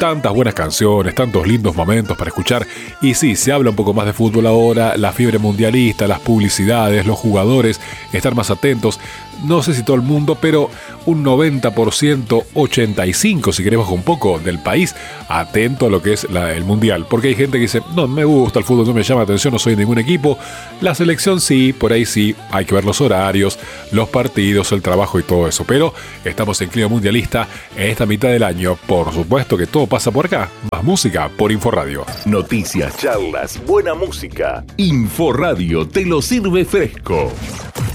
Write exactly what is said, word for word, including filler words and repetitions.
tantas buenas canciones, tantos lindos momentos para escuchar. Y sí, se habla un poco más de fútbol ahora, la fiebre mundialista, las publicidades, los jugadores, estar más atentos. No sé si todo el mundo, pero un noventa por ciento, ochenta y cinco por ciento si queremos un poco del país, atento a lo que es la, el mundial. Porque hay gente que dice, no me gusta el fútbol, no me llama la atención, no soy de ningún equipo. La selección sí, por ahí sí, hay que ver los horarios, los partidos, el trabajo y todo eso. Pero estamos en clima mundialista en esta mitad del año. Por supuesto que todo pasa por acá. Más música por Inforradio. Noticias, charlas, buena música. Inforradio te lo sirve fresco.